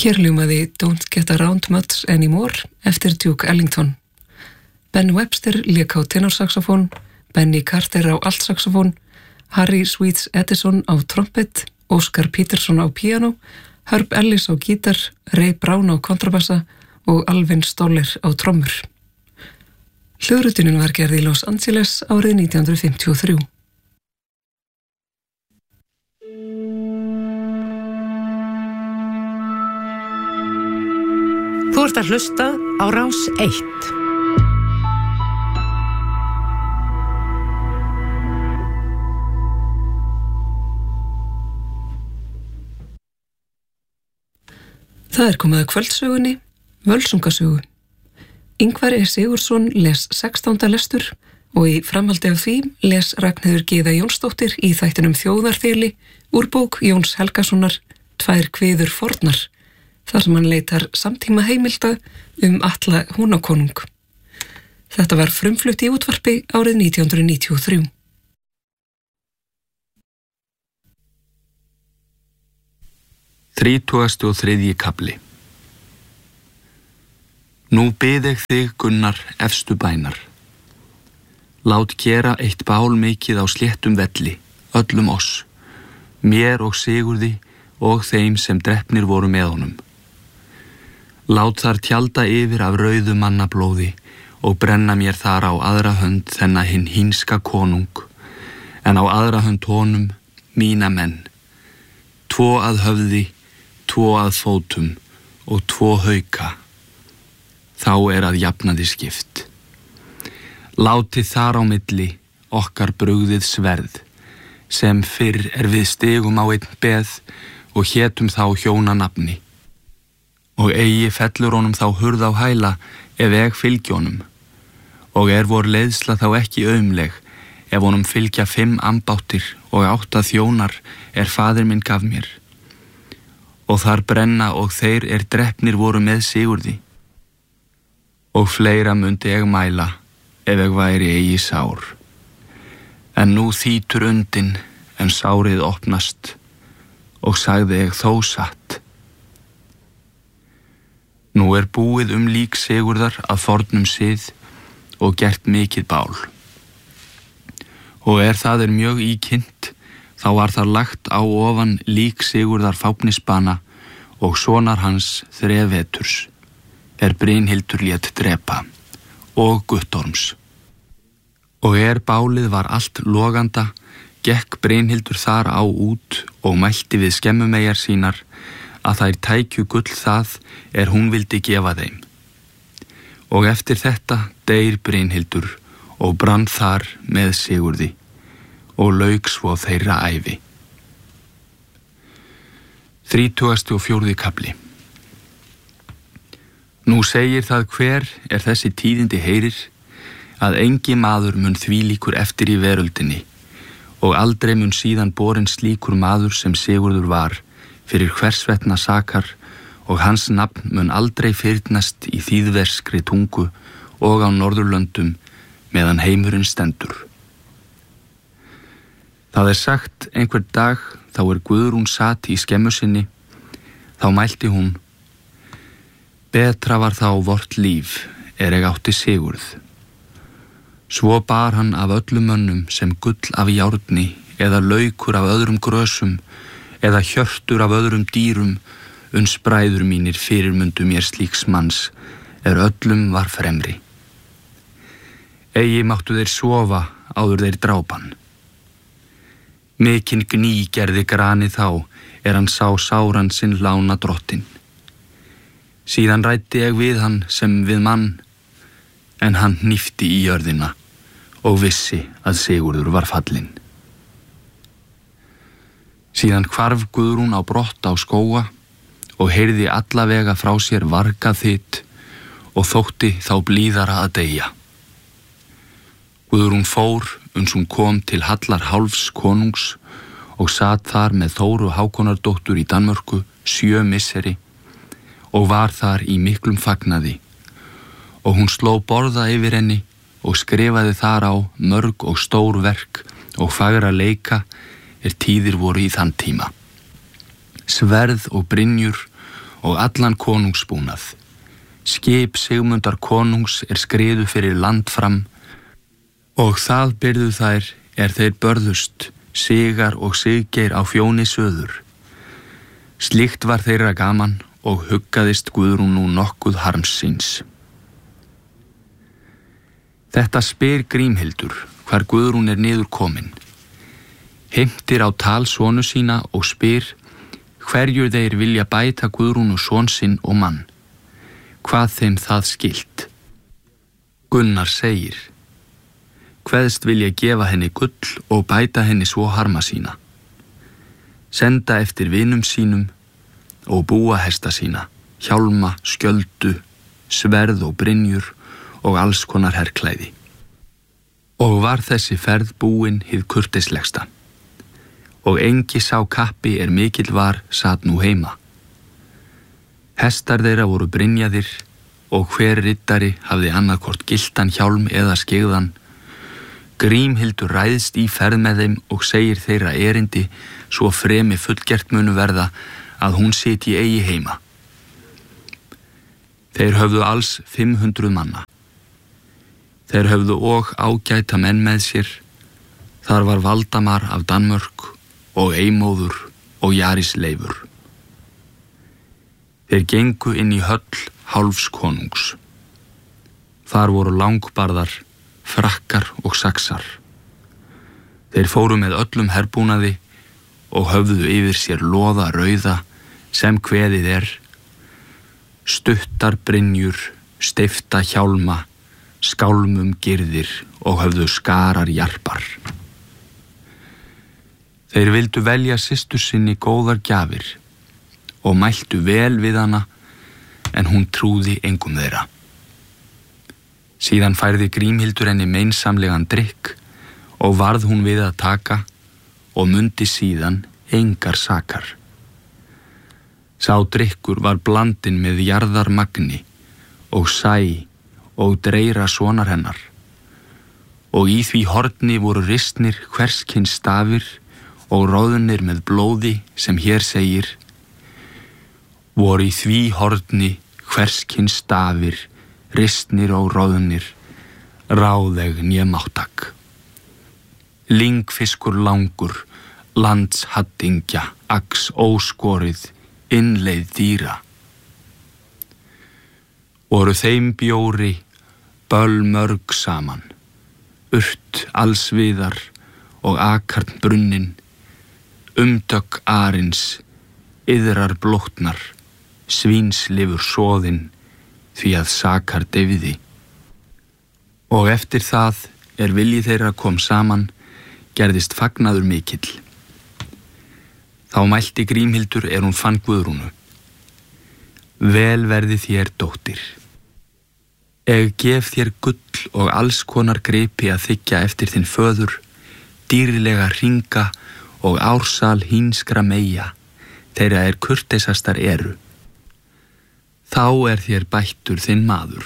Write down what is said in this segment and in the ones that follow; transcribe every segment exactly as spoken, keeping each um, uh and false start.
Hér ljómaði Don't Get Around Much Anymore eftir Duke Ellington. Ben Webster lék á tenorsaxofón, Benny Carter á altsaxofón, Harry Sweets Edison á trompet, Oscar Peterson á píanó, Herb Ellis á gítar, Ray Brown á kontrabassa og Alvin Stoller á trommur. Hljóðritunin var gerð í Los Angeles árið nítján hundruð fimmtíu og þrjú. Þú ert að hlusta á Rás eitt. Það er komið að kvöldsögunni, Völsungasögu. Ingvar E. Sigurðsson les sextánda lestur og í framhaldi af því les Ragnheiður Gyða Jónsdóttir í þættinum Þjóðarþeli úr bók Jóns Helgasonar Tvær kviður fornar, þar sem hann leitar samtíma heimilda um Atla Húnakonung. Þetta var frumflutt í útvarpi árið nítján hundruð níutíu og þrjú. Þrítugasti og þriðji kafli. Nú bið ég þig, Gunnar, efstu bænar. Lát gera eitt bál mikið á sléttum velli, öllum oss, mér og Sigurði og þeim sem drepnir voru með honum. Lát þar tjalda yfir af rauðu mannablóði og brenna mér þar á aðra hönd þennan hinn hínska konung, en á aðra hönd honum mína menn, tvo að höfði, tvo að fótum og tvo hauka. Þá er að jafnaði skipt. Látið þar á milli okkar brugðið sverð, sem fyrr er við stigum á einn beð og hétum þá hjóna nafni. Og eigi fellur honum þá hurð á hæla ef eg fylgi honum, og er vor leiðsla þá ekki aumleg ef honum fylgja fimm ambáttir og átta þjónar er faðir minn gaf mér. Og þar brenna og þeir er drepnir voru með Sigurði. Og fleira mundi ég mæla ef ég væri eigi sár. En nú þýtur undin en sárið opnast og sagði ég þó satt. Nú er búið um lík Sigurðar að fornum sið og gert mikið bál. Og er það er mjög íkynnt, þá var það lagt á ofan lík Sigurðar fáfnisbana og sonar hans þrefeturs, er Brynhildur lét drepa, og Guttorms. Og er bálið var allt loganda, gekk Brynhildur þar á út og mælti við skemmumeyjar sínar að þær tækju gull það er hún vildi gefa þeim. Og eftir þetta deyr Brynhildur og brann þar með Sigurði og lauk svo þeirra ævi. Þrítugasti og fjórði kafli. Nú segir það hver er þessi tíðindi heyrir, að engi maður mun þvílíkur eftir í veröldinni og aldrei mun síðan borinn slíkur maður sem Sigurður var fyrir hversvetna sakar og hans nafn mun aldrei fyrnast í þýðverskri tungu og á Norðurlöndum meðan heimurinn stendur. Það er sagt einhver dag þá er Guðrún sat í skemmu sinni, þá mælti hún: Betra var þá vort líf er ég átti Sigurð. Svo bar hann af öllum mönnum sem gull af járni eða laukur af öðrum grösum eða hjörtur af öðrum dýrum, uns bræður mínir fyrirmundu mér slíks manns er öllum var fremri. Eigi máttu þeir sofa áður þeir drápan. Mikinn gný gerði grani þá er hann sá sáran sinn lána drottin. Síðan ræddi ég við hann sem við mann, en hann hnífti í jörðina og vissi að Sigurður var fallinn. Síðan hvarf Guðrún á brott á skóga og heyrði allavega frá sér vargað þitt og þótti þá blíðara að deyja. Guðrún fór uns hún kom til Hallar hálfs konungs og sat þar með Þóru Hákonardóttur í Danmörku sjö misseri og var þar í miklum fagnaði, og hún sló borða yfir henni og skrifaði þar á mörg og stór verk og fagra leika er tíðir voru í þann tíma. Sverð og brynjur og allan konungsbúnað. Skip Sigmundar konungs er skriðu fyrir land fram og það byrðu þær er þeir börðust, Sigar og Siggeir á fjóni söður. Slíkt var þeirra gaman og huggaðist Guðrún nú nokkuð harms síns. Þetta spyr Grímhildur hvar Guðrún er niður komin. Heimtir á tal sonu sína og spyr hverju þeir vilja bæta Guðrúnu son sinn og mann. Hvað þeim það skylt? Gunnar segir: Kveðst vilja gefa henni gull og bæta henni svo harma sína. Senda eftir vinum sínum og búa hesta sína, hjálma, skjöldu, sverð og brynjur og alls konar herklæði. Og var þessi ferð búin hið kurteislegsta. Og engi sá kappi er mikill var sat nú heima. Hestar þeirra voru brynjaðir og hver riddari hafði annarkort giltan hjálm eða skeigðan. Grímhildur ræðst í ferð með þeim og segir þeirra erindi svo fremi fullgert munu verða að hún sitji eigi heima. Þeir höfðu alls fimm hundruð manna. Þeir höfðu og ágæta menn með sér. Þar var Valdamar af Danmörk og Eymóður og Jarisleifur. Þeir gengu inn í höll Hálfs konungs. Þar voru langbarðar, frakkar og saxar. Þeir fóru með öllum herbúnaði og höfðu yfir sér loða rauða sem kveðið er: stuttar brynjur, steifta hjálma, skálmum girðir og höfðu skarar jarpar. Þeir vildu velja systur sinni góðar gjafir og mæltu vel við hana, en hún trúði engum þeirra. Síðan færði Grímhildur henni meinsamlegan drykk og varð hún við að taka og mundi síðan engar sakar. Sá drykkur var blandinn með jarðarmagni og sæ og dreira sonar hennar, og í því horni voru ristnir hverskins stafir og róðnir með blóði sem hér segir: voru í því horni hverskins stafir, ristnir og róðnir, ráðeg né máttak. Lyngfiskur langur, landshattingja, aks óskorið, innleið dýra. Voru þeim bjóri böl mörg saman, urt allsviðar og akarn brunnin, umdögg arins, yðrar blótnar, svínslifur soðin, því að sakar deyfiði. Og eftir það er vilji þeirra kom saman, gerðist fagnaður mikill. Þá mælti Grímhildur er hún fann Guðrúnu: vel verði þér dóttir. Eg gef þér gull og alls konar gripi að þykja eftir þinn föður, dýrlega hringa og ársal hínskra meyja, þeirra er kurteisastar eru. Þá er þér bættur þinn maður.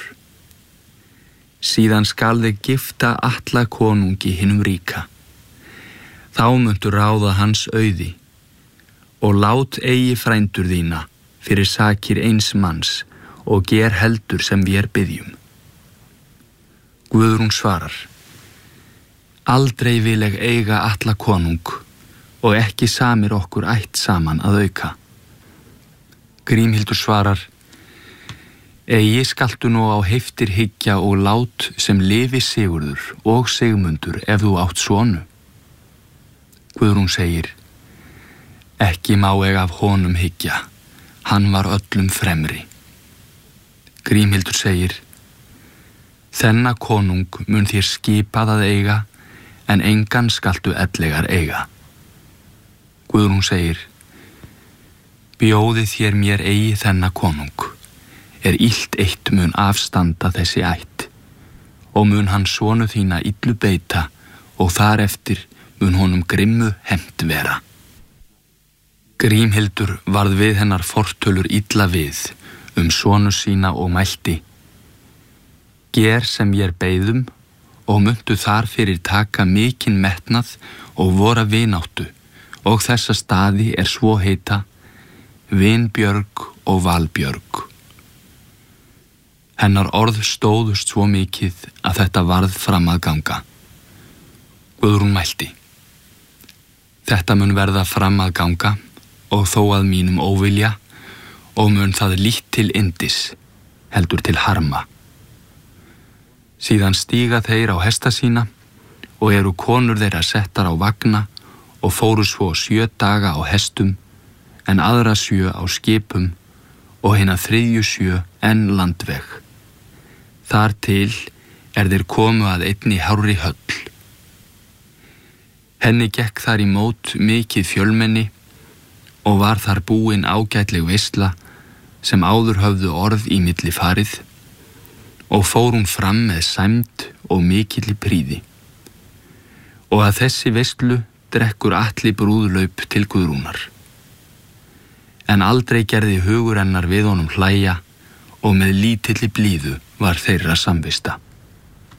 Síðan skal þig gifta Atla konungi hinum ríka. Þá muntu ráða hans auði og lát eigi frændur þína fyrir sakir eins manns og ger heldur sem vér biðjum. Guðrún svarar: aldrei vil ég eiga Atla konung og ekki samir okkur ætt saman að auka. Grímhildur svarar: eigi skaltu nú á heiftir hyggja og lát sem lifi Sigurður og Sigmundur ef þú átt sonu. Guðrún segir: ekki má ég af honum hyggja, hann var öllum fremri. Grímhildur segir: þenna konung mun þér skipað að eiga, en engan skaltu ellegar eiga. Guðrún segir: bjóði þér mér eigi þenna konung, er illt eitt mun afstanda þessi ætt, og mun hann sonu þína illu beita, og þar eftir mun honum grimmu hefnt vera. Grímhildur varð við hennar fortölur illa við um sonu sína og mælti: ger sem ég beiðum og muntu þar fyrir taka mikinn metnað og vora vináttu, og þessa staði er svo heita Vinbjörg og Valbjörg. Hennar orð stóðust svo mikið að þetta varð fram að ganga. Guðrún mælti: Þetta mun verða fram að ganga og þó að mínum óvilja, og mun það lítt til yndis, heldur til harma. Síðan stíga þeir á hesta sína og eru konur þeirra settar á vagna og fóru svo sjö daga á hestum, en aðra sjö á skipum og hina þriðju sjö enn landveg. Þar til er þeir komu að einni hárri höll. Henni gekk þar í mót mikið fjölmenni og var þar búin ágætleg veisla sem áður höfðu orð í milli farið, og fór hún fram með sæmd og mikilli prýði. Og að þessi veislu drekkur Atli brúðlaup til Guðrúnar. En aldrei gerði hugur hennar við honum hlæja, og með lítilli blíðu var þeirra samvista.